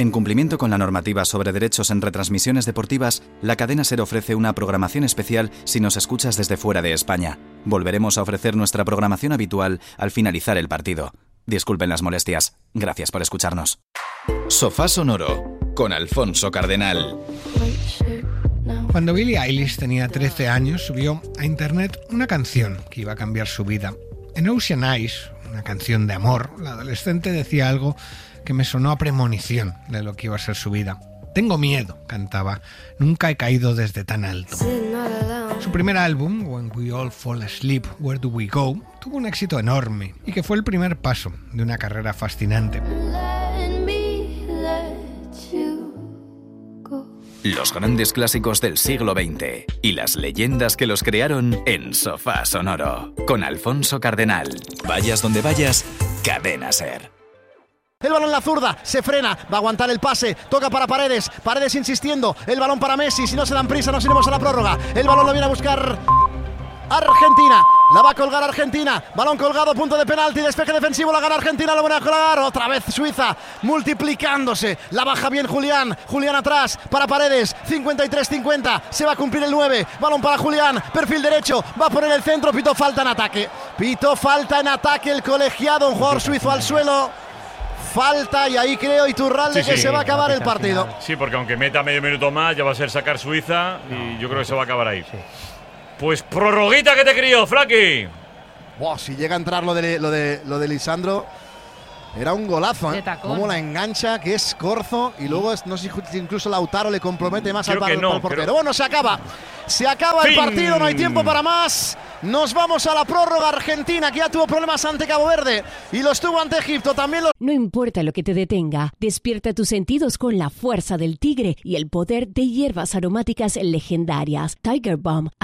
En cumplimiento con la normativa sobre derechos en retransmisiones deportivas, la cadena SER ofrece una programación especial si nos escuchas desde fuera de España. Volveremos a ofrecer nuestra programación habitual al finalizar el partido. Disculpen las molestias. Gracias por escucharnos. Sofá Sonoro con Alfonso Cardenal. Cuando Billie Eilish tenía 13 años, subió a internet una canción que iba a cambiar su vida. En Ocean Eyes, una canción de amor, la adolescente decía algo que me sonó a premonición de lo que iba a ser su vida. Tengo miedo, cantaba. Nunca he caído desde tan alto. Su primer álbum, When We All Fall Asleep, Where Do We Go?, tuvo un éxito enorme y que fue el primer paso de una carrera fascinante. Los grandes clásicos del siglo XX y las leyendas que los crearon en Sofá Sonoro con Alfonso Cardenal. Vayas donde vayas, Cadena SER. El balón en la zurda, se frena, va a aguantar el pase, toca para Paredes, Paredes insistiendo, el balón para Messi, si no se dan prisa nos iremos a la prórroga, el balón lo viene a buscar Argentina, la va a colgar Argentina, balón colgado, punto de penalti, despeje defensivo, la gana Argentina, lo van a colgar, otra vez Suiza, multiplicándose, la baja bien Julián atrás, para Paredes, 53-50, se va a cumplir el 9, balón para Julián, perfil derecho, va a poner el centro, pitó falta en ataque, el colegiado, un jugador suizo al suelo. Falta y ahí creo Iturralde que se va a acabar el partido. Sí, porque aunque meta medio minuto más ya va a ser sacar Suiza y yo creo que se va a acabar ahí. Sí. Pues prorroguita que te crió, Flaki. Si llega a entrar lo de Lisandro, era un golazo, ¿eh? Cómo la engancha, que es Corzo, y luego no sé si incluso Lautaro le compromete más al portero. Bueno, se acaba el partido, no hay tiempo para más. Nos vamos a la prórroga. Argentina, que ya tuvo problemas ante Cabo Verde y los tuvo ante Egipto también. No importa lo que te detenga, despierta tus sentidos con la fuerza del tigre y el poder de hierbas aromáticas legendarias. Tiger Balm